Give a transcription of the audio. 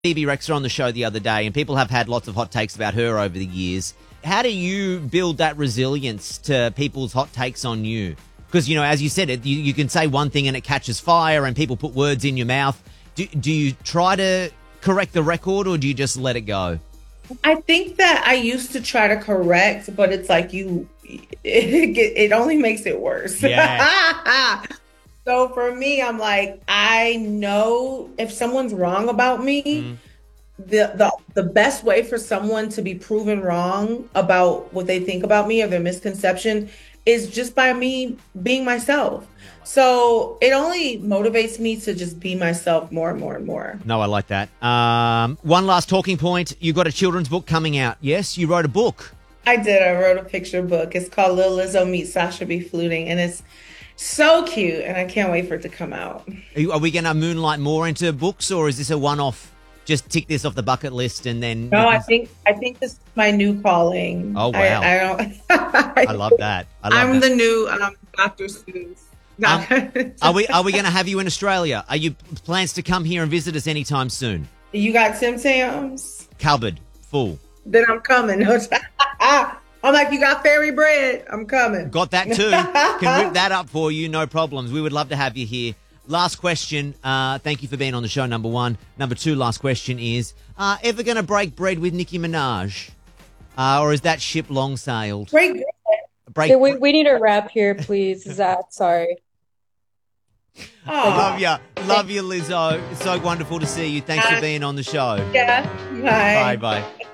Phoebe Rexer on the show the other day, and people have had lots of hot takes about her over the years. How do you build that resilience to people's hot takes on you? Because, you know, as you said, you can say one thing and it catches fire and people put words in your mouth. Do you try to correct the record or do you just let it go? I think that I used to try to correct, but it's like it only makes it worse. Yeah. So for me, I'm like, I know if someone's wrong about me, the best way for someone to be proven wrong about what they think about me or their misconception is just by me being myself. So it only motivates me to just be myself more and more and more. No, I like that. One last talking point. You got a children's book coming out. Yes, you wrote a book. I did. I wrote a picture book. It's called Lil Lizzo Meets Sasha B. Fluting, and it's so cute, and I can't wait for it to come out. Are we going to moonlight more into books, or is this a one-off? Just tick this off the bucket list and then... No, I think this is my new calling. Oh, wow. I don't... I love that. I'm the new Dr. Seuss. Are we going to have you in Australia? Are you plans to come here and visit us anytime soon? You got Tim Tams? Cupboard full. Then I'm coming. I'm like, you got fairy bread. I'm coming. Got that too. Can whip that up for you. No problems. We would love to have you here. Last question. Thank you for being on the show, number one. Number two, last question is, ever going to break bread with Nicki Minaj? Or is that ship long sailed? Break bread. We need a wrap here, please, Zach. Sorry. Love you, Lizzo. It's so wonderful to see you. Thanks for being on the show. Yeah. Bye. Bye.